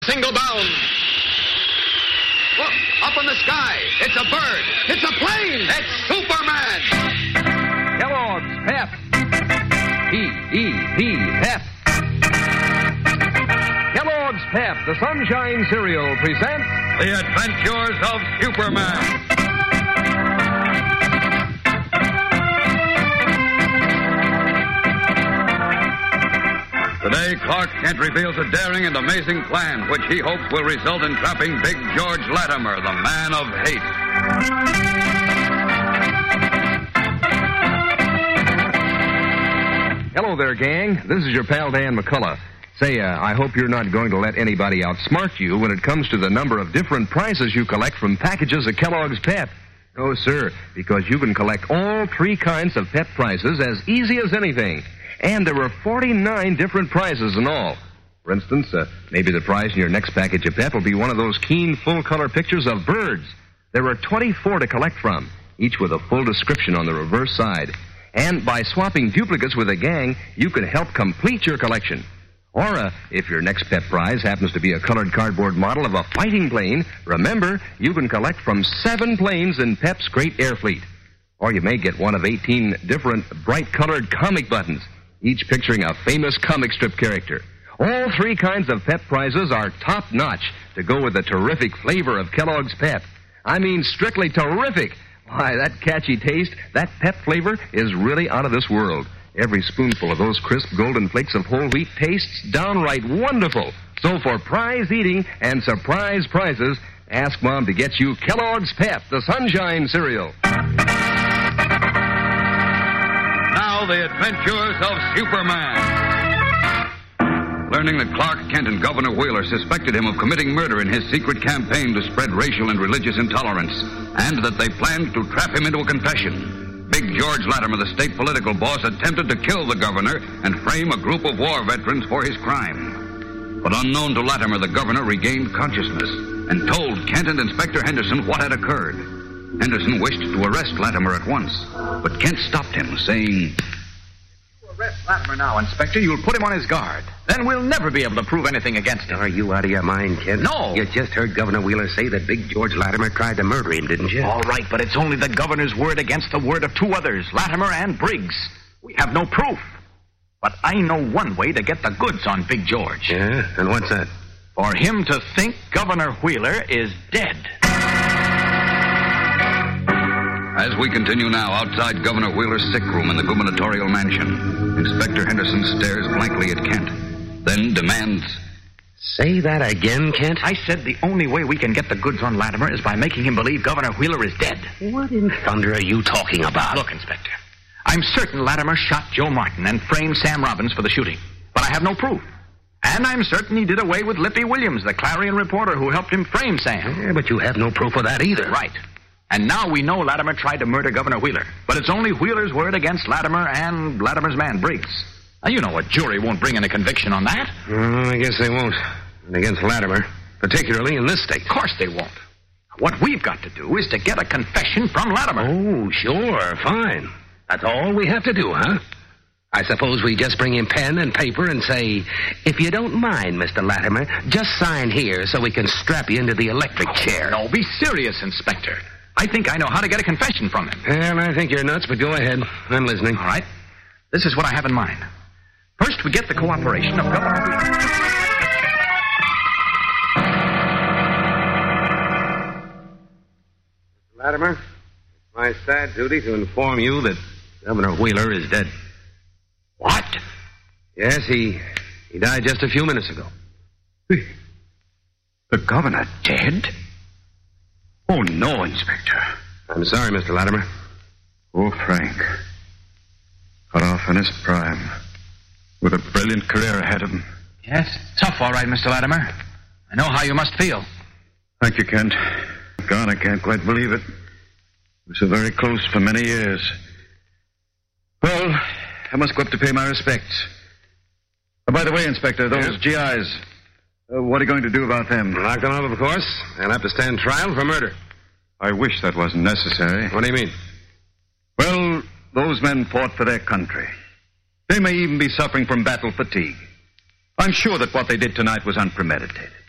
Single bound. Look, up in the sky. It's a bird. It's a plane. It's Superman. Kellogg's Pep. P-E-P, Pep. Kellogg's Pep, the Sunshine Cereal, presents The Adventures of Superman. Today, Clark Kent reveals a daring and amazing plan which he hopes will result in trapping Big George Latimer, the man of hate. Hello there, gang. This is your pal Dan McCullough. Say, I hope you're not going to let anybody outsmart you when it comes to the number of different prizes you collect from packages of Kellogg's Pep. Oh, sir, because you can collect all three kinds of Pep prizes as easy as anything. And there were 49 different prizes in all. For instance, maybe the prize in your next package of Pep will be one of those keen, full-color pictures of birds. There are 24 to collect from, each with a full description on the reverse side. And by swapping duplicates with a gang, you can help complete your collection. Or, if your next Pep prize happens to be a colored cardboard model of a fighting plane, remember, you can collect from 7 planes in Pep's great air fleet. Or you may get one of 18 different bright-colored comic buttons, each picturing a famous comic strip character. All 3 kinds of Pep prizes are top-notch to go with the terrific flavor of Kellogg's Pep. I mean, strictly terrific. Why, that catchy taste, that Pep flavor is really out of this world. Every spoonful of those crisp golden flakes of whole wheat tastes downright wonderful. So for prize eating and surprise prizes, ask Mom to get you Kellogg's Pep, the Sunshine Cereal. Now, the adventures of Superman. Learning that Clark Kent and Governor Wheeler suspected him of committing murder in his secret campaign to spread racial and religious intolerance, and that they planned to trap him into a confession, Big George Latimer, the state political boss, attempted to kill the governor and frame a group of war veterans for his crime. But unknown to Latimer, the governor regained consciousness and told Kent and Inspector Henderson what had occurred. Henderson wished to arrest Latimer at once, but Kent stopped him, saying, Arrest Latimer now, Inspector. You'll put him on his guard. Then we'll never be able to prove anything against him. Are you out of your mind, Kent? No. You just heard Governor Wheeler say that Big George Latimer tried to murder him, didn't you? All right, but it's only the governor's word against the word of 2 others, Latimer and Briggs. We have no proof. But I know one way to get the goods on Big George. Yeah? And what's that? For him to think Governor Wheeler is dead. As we continue now outside Governor Wheeler's sick room in the gubernatorial mansion, Inspector Henderson stares blankly at Kent, then demands, Say that again, Kent? I said the only way we can get the goods on Latimer is by making him believe Governor Wheeler is dead. What in thunder are you talking about? Look, Inspector, I'm certain Latimer shot Joe Martin and framed Sam Robbins for the shooting, but I have no proof. And I'm certain he did away with Lippy Williams, the Clarion reporter who helped him frame Sam. Yeah, but you have no proof of that either. Right. And now we know Latimer tried to murder Governor Wheeler. But it's only Wheeler's word against Latimer and Latimer's man, Briggs. Now, you know a jury won't bring in a conviction on that. I guess they won't. And against Latimer, particularly in this state. Of course they won't. What we've got to do is to get a confession from Latimer. Oh, sure, fine. That's all we have to do, huh? I suppose we just bring in pen and paper and say, if you don't mind, Mr. Latimer, just sign here so we can strap you into the electric chair. No, be serious, Inspector. I think I know how to get a confession from him. Well, I think you're nuts, but go ahead. I'm listening. All right. This is what I have in mind. First, we get the cooperation of Governor Wheeler. Mr. Latimer, it's my sad duty to inform you that Governor Wheeler is dead. What? Yes, he died just a few minutes ago. The governor dead? Oh, no, Inspector. I'm sorry, Mr. Latimer. Oh, Frank. Cut off in his prime, with a brilliant career ahead of him. Yes, tough, all right, Mr. Latimer. I know how you must feel. Thank you, Kent. God, I can't quite believe it. We were so very close for many years. Well, I must go up to pay my respects. By the way, Inspector, those GIs, what are you going to do about them? Lock them up, of course. They'll have to stand trial for murder. I wish that wasn't necessary. What do you mean? Well, those men fought for their country. They may even be suffering from battle fatigue. I'm sure that what they did tonight was unpremeditated.